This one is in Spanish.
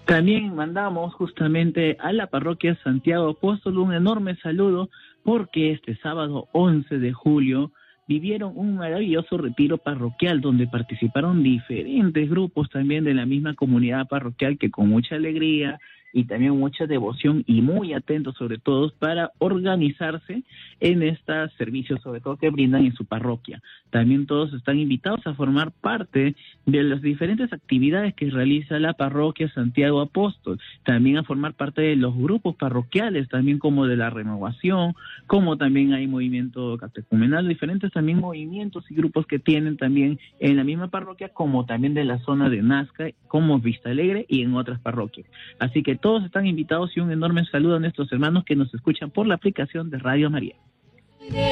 También mandamos justamente a la parroquia Santiago Apóstol un enorme saludo porque este sábado 11 de julio vivieron un maravilloso retiro parroquial donde participaron diferentes grupos también de la misma comunidad parroquial que con mucha alegría y también mucha devoción y muy atentos sobre todo para organizarse en estos servicios, sobre todo que brindan en su parroquia. También todos están invitados a formar parte de las diferentes actividades que realiza la parroquia Santiago Apóstol, también a formar parte de los grupos parroquiales, también como de la renovación, como también hay movimiento catecumenal, diferentes también movimientos y grupos que tienen también en la misma parroquia, como también de la zona de Nazca, como Vista Alegre y en otras parroquias. Así que todos están invitados y un enorme saludo a nuestros hermanos que nos escuchan por la aplicación de Radio María.